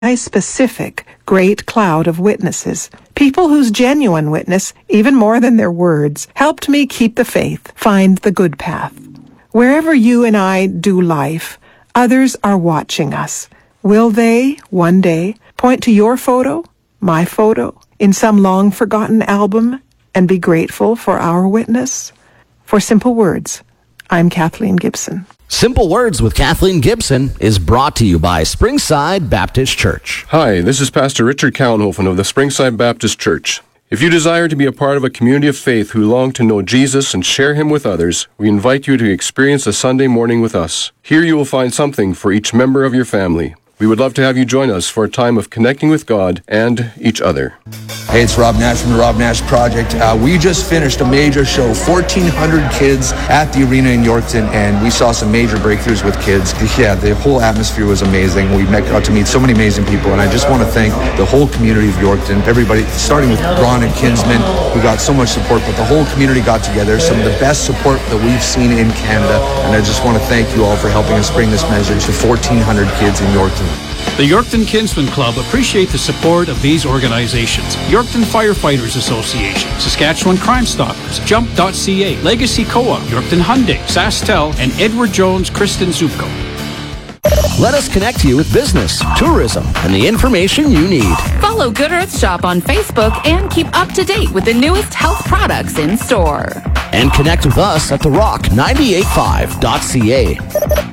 a specific great cloud of witnesses, people whose genuine witness, even more than their words, helped me keep the faith, find the good path. Wherever you and I do life, others are watching us. Will they, one day, point to your photo, my photo, in some long-forgotten album and be grateful for our witness? For Simple Words, I'm Kathleen Gibson. Simple Words with Kathleen Gibson is brought to you by Springside Baptist Church. Hi, this is Pastor Richard Kallenhofen of the Springside Baptist Church. If you desire to be a part of a community of faith who long to know Jesus and share Him with others, we invite you to experience a Sunday morning with us. Here you will find something for each member of your family. We would love to have you join us for a time of connecting with God and each other. Hey, it's Rob Nash from the Rob Nash Project. We just finished a major show, 1,400 kids at the arena in Yorkton, and we saw some major breakthroughs with kids. Yeah, the whole atmosphere was amazing. We got to meet so many amazing people, and I just want to thank the whole community of Yorkton, everybody, starting with Ron and Kinsman, who got so much support, but the whole community got together, some of the best support that we've seen in Canada, and I just want to thank you all for helping us bring this message to 1,400 kids in Yorkton. The Yorkton Kinsman Club appreciate the support of these organizations: Yorkton Firefighters Association, Saskatchewan Crime Stoppers, Jump.ca, Legacy Co-op, Yorkton Hyundai, SaskTel, and Edward Jones Kristen Zupko. Let us connect you with business, tourism, and the information you need. Follow Good Earth Shop on Facebook and keep up to date with the newest health products in store. And connect with us at therock985.ca.